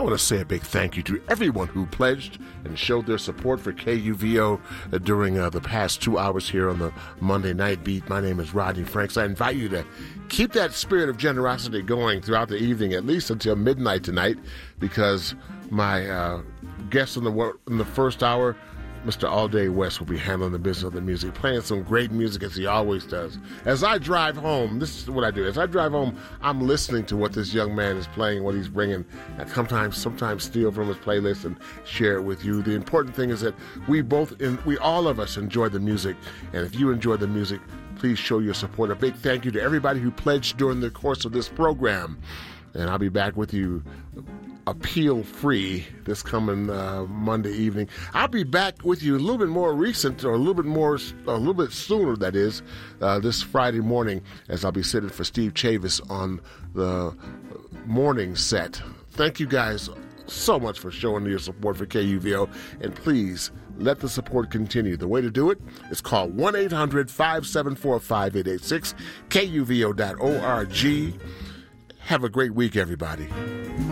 I want to say a big thank you to everyone who pledged and showed their support for KUVO during the past 2 hours here on the Monday Night Beat. My name is Rodney Franks. I invite you to keep that spirit of generosity going throughout the evening, at least until midnight tonight, because my guest in the first hour, Mr. All Day West, will be handling the business of the music, playing some great music as he always does. As I drive home, this is what I do. As I drive home, I'm listening to what this young man is playing, what he's bringing, and sometimes steal from his playlist and share it with you. The important thing is that we all of us enjoy the music, and if you enjoy the music, please show your support. A big thank you to everybody who pledged during the course of this program, and I'll be back with you appeal free this coming Monday evening. I'll be back with you a little bit more recent, or a little bit sooner, that is, this Friday morning, as I'll be sitting for Steve Chavis on the morning set. Thank you guys so much for showing your support for KUVO, and please let the support continue. The way to do it is call 1-800-574-5886, KUVO.org. Have a great week, everybody.